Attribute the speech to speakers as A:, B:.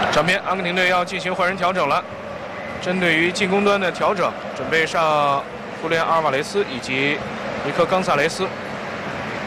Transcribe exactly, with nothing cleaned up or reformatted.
A: 场边，阿根廷队要进行换人调整了。针对于进攻端的调整，准备上库列阿尔瓦雷斯以及尼克冈萨雷斯